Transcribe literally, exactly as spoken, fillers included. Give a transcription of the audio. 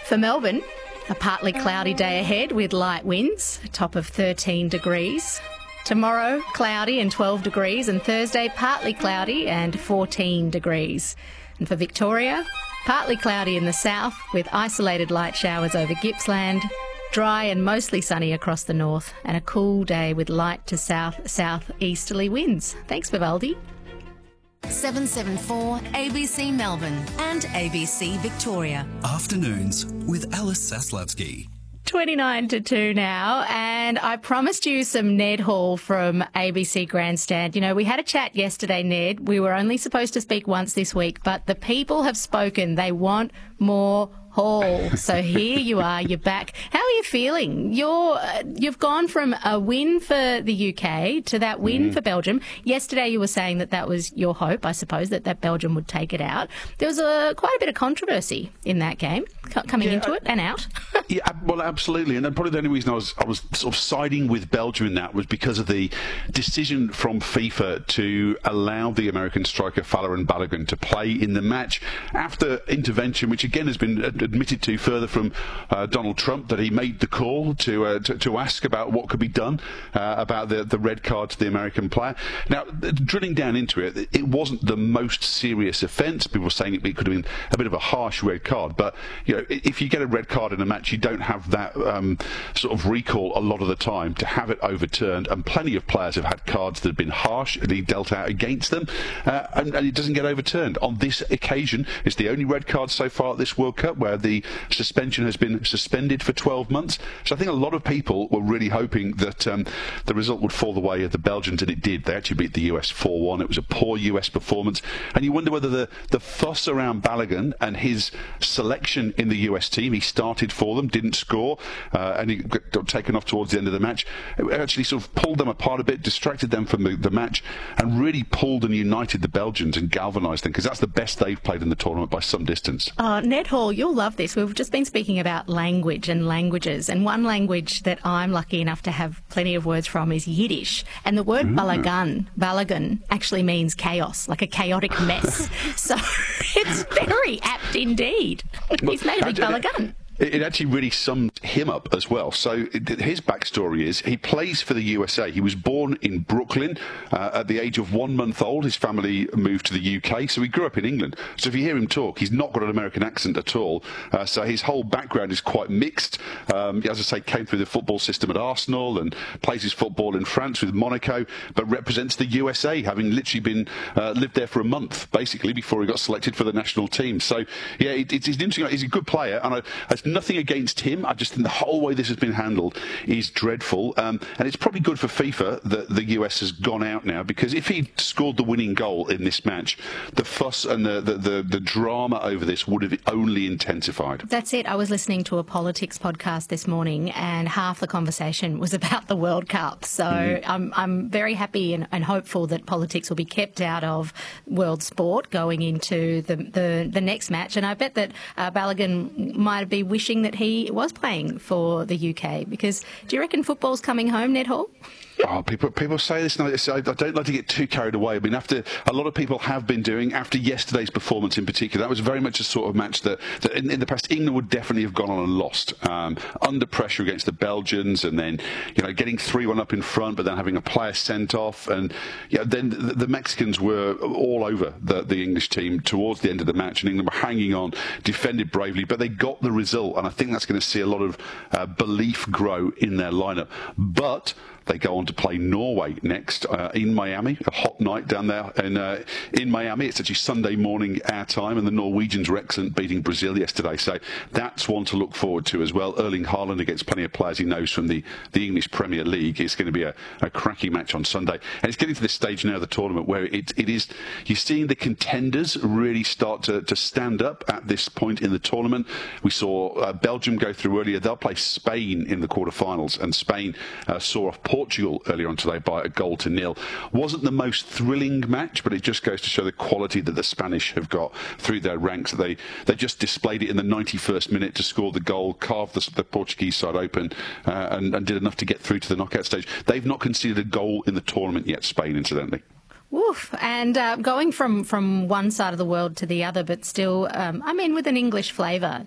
For Melbourne, a partly cloudy day ahead with light winds, a top of thirteen degrees. Tomorrow, cloudy and twelve degrees, and Thursday, partly cloudy and fourteen degrees. And for Victoria, partly cloudy in the south with isolated light showers over Gippsland, dry and mostly sunny across the north, and a cool day with light to south-south-easterly winds. Thanks, Vivaldi. seven seven four A B C Melbourne and A B C Victoria. Afternoons with Alice Saslavsky. twenty-nine to two now, and I promised you some Ned Hall from A B C Grandstand. You know, we had a chat yesterday, Ned. We were only supposed to speak once this week, but the people have spoken. They want more Hall. So here you are, you're back. How are you feeling? You're, uh, you've gone from a win for the U K to that win mm. for Belgium. Yesterday you were saying that that was your hope, I suppose, that, that Belgium would take it out. There was a, quite a bit of controversy in that game, c- coming yeah, into I, it and out. yeah, well, absolutely. And probably the only reason I was, I was sort of siding with Belgium in that was because of the decision from FIFA to allow the American striker Folarin Balogun to play in the match after intervention, which again has been admitted to further from uh, Donald Trump, that he made the call to uh, to, to ask about what could be done uh, about the, the red card to the American player. Now, drilling down into it, it wasn't the most serious offence. People were saying it, it could have been a bit of a harsh red card, but you know, if you get a red card in a match, you don't have that um, sort of recall a lot of the time to have it overturned, and plenty of players have had cards that have been harshly dealt out against them, uh, and, and it doesn't get overturned. On this occasion, it's the only red card so far at this World Cup where the suspension has been suspended for twelve months. So I think a lot of people were really hoping that um, the result would fall the way of the Belgians, and it did. They actually beat the U S four one. It was a poor U S performance, and you wonder whether the, the fuss around Balogun and his selection in the U S team, he started for them, didn't score, uh, and he got taken off towards the end of the match. It actually sort of pulled them apart a bit, distracted them from the, the match, and really pulled and united the Belgians and galvanised them, because that's the best they've played in the tournament by some distance. Oh, Ned Hall, you'll love this. We've just been speaking about language and languages, and one language that I'm lucky enough to have plenty of words from is Yiddish, and the word mm. balagan, balagan actually means chaos, like a chaotic mess. So it's very apt indeed. He's made a big balagan. It actually really summed him up as well. So his backstory is he plays for the U S A. He was born in Brooklyn uh, at the age of one month old. His family moved to the U K, so he grew up in England. So if you hear him talk, he's not got an American accent at all. Uh, so his whole background is quite mixed. Um, as I say, came through the football system at Arsenal and plays his football in France with Monaco, but represents the U S A, having literally been uh, lived there for a month, basically, before he got selected for the national team. So yeah, it, it's, it's interesting. He's a good player, and I, I nothing against him. I just think the whole way this has been handled is dreadful, um, and it's probably good for FIFA that the U S has gone out now, because if he scored the winning goal in this match, the fuss and the, the, the, the drama over this would have only intensified. That's it. I was listening to a politics podcast this morning, and half the conversation was about the World Cup. So mm-hmm. I'm, I'm very happy and, and hopeful that politics will be kept out of world sport going into the, the, the next match. And I bet that uh, Balogun might be wishing that he was playing for the U K, because do you reckon football's coming home, Ned Hall? Oh, people people say this now. I don't like to get too carried away. I mean, after a lot of people have been doing after yesterday's performance in particular, that was very much a sort of match that, that in, in the past England would definitely have gone on and lost um, under pressure against the Belgians, and then you know getting three one up in front, but then having a player sent off, and yeah, then the, the Mexicans were all over the, the English team towards the end of the match, and England were hanging on, defended bravely, but they got the result, and I think that's going to see a lot of uh, belief grow in their lineup. But they go on to play Norway next uh, in Miami. A hot night down there in uh, in Miami. It's actually Sunday morning our time, and the Norwegians were excellent, beating Brazil yesterday. So that's one to look forward to as well. Erling Haaland against plenty of players he knows from the, the English Premier League. It's going to be a, a cracking match on Sunday. And it's getting to this stage now of the tournament where it, it is, you're seeing the contenders really start to, to stand up at this point in the tournament. We saw uh, Belgium go through earlier. They'll play Spain in the quarterfinals, and Spain uh, saw off Portugal earlier on today by a goal to nil. Wasn't the most thrilling match, but it just goes to show the quality that the Spanish have got through their ranks. They they just displayed it in the ninety-first minute to score the goal, carved the, the Portuguese side open, uh, and, and did enough to get through to the knockout stage. They've not conceded a goal in the tournament yet, Spain, incidentally. Woof. And uh, going from, from one side of the world to the other, but still, um, I mean, with an English flavour.